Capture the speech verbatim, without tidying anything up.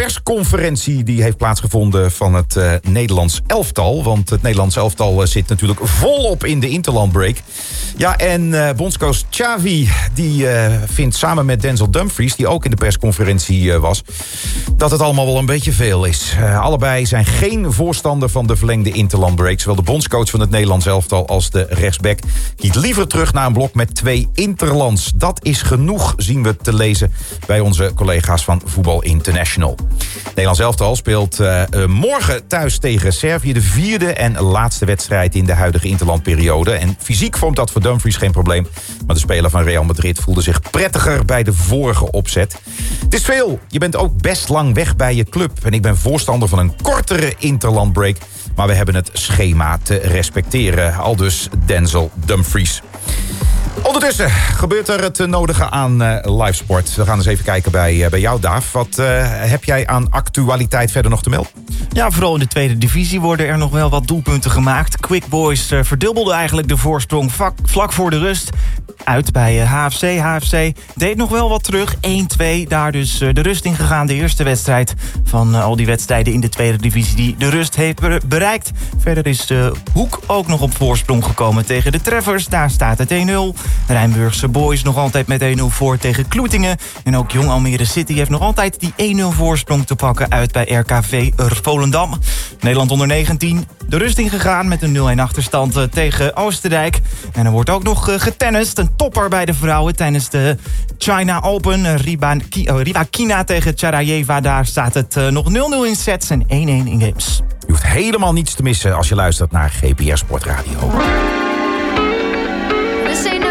persconferentie die heeft plaatsgevonden van het uh, Nederlands elftal. Want het Nederlands elftal uh, zit natuurlijk volop in de interlandbreak. Ja, en uh, bondscoach Xavi die uh, vindt samen met Denzel Dumfries, die ook in de persconferentie uh, was, dat het allemaal wel een beetje veel is. Uh, allebei zijn geen voorstander van de verlengde interlandbreak. Zowel de bondscoach van het Nederlands elftal als de rechtsback kiet liever terug naar een blok met twee interlands. Dat is genoeg, zien we te lezen bij onze collega's van Voetbal International. Het Nederlands elftal speelt uh, uh, morgen thuis tegen Servië, de vierde en laatste wedstrijd in de huidige interlandperiode. En fysiek vormt dat voor Dumfries geen probleem, maar de speler van Real Madrid voelde zich prettiger bij de vorige opzet. Het is veel. Je bent ook best lang weg bij je club. En ik ben voorstander van een kortere interlandbreak, maar we hebben het schema te respecteren. Aldus Denzel Dumfries. Ondertussen gebeurt er het nodige aan uh, livesport. We gaan eens even kijken bij, uh, bij jou, Daaf. Wat uh, heb jij aan actualiteit verder nog te melden? Ja, vooral in de tweede divisie worden er nog wel wat doelpunten gemaakt. Quick Boys uh, verdubbelde eigenlijk de voorsprong vlak, vlak voor de rust. Uit bij uh, H F C. H F C deed nog wel wat terug. één twee, daar dus uh, de rust in gegaan. De eerste wedstrijd van uh, al die wedstrijden in de tweede divisie die de rust heeft bereikt. Verder is de Hoek ook nog op voorsprong gekomen tegen de Treffers. Daar staat het één nul. De Rijnburgse Boys nog altijd met één nul voor tegen Kloetingen. En ook Jong Almere City heeft nog altijd die één nul voorsprong te pakken uit bij R K V Volendam. Nederland onder negentien de rust ingegaan met een nul een achterstand uh, tegen Oostenrijk. En er wordt ook nog uh, getennist. Een topper bij de vrouwen tijdens de China Open. Uh, Rybakina tegen Tsarayeva. Daar staat het uh, nog nul nul in sets en één één in games. Je hoeft helemaal niets te missen als je luistert naar G P R Sportradio. This ain't no